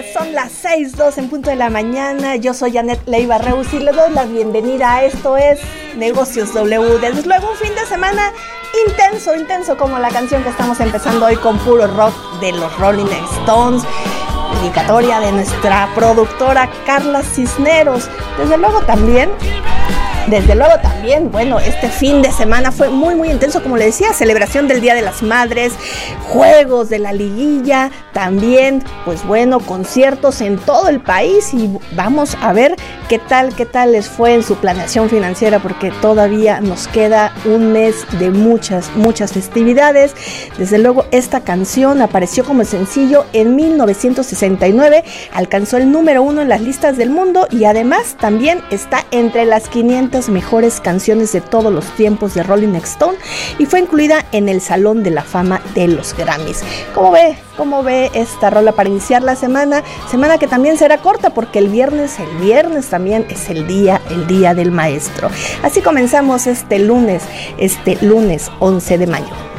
Son las 6:02 en punto de la mañana. Yo soy Janet Leiva Reus y le doy la bienvenida a esto es Negocios W. Desde luego un fin de semana intenso como la canción que estamos empezando hoy con puro rock de los Rolling Stones, dedicatoria de nuestra productora Carla Cisneros. Desde luego también, bueno, este fin de semana fue muy intenso, como le decía, celebración del Día de las Madres, juegos de la liguilla, también, pues bueno, conciertos en todo el país y vamos a ver qué tal les fue en su planeación financiera, porque todavía nos queda un mes de muchas festividades. Desde luego, esta canción apareció como sencillo en 1969, alcanzó el número 1 en las listas del mundo y además también está entre las 500 mejores canciones de todos los tiempos de Rolling Stone y fue incluida en el Salón de la Fama de los Grammys. ¿Cómo ve esta rola para iniciar la semana que también será corta porque el viernes también es el día del maestro? Así comenzamos este lunes 11 de mayo.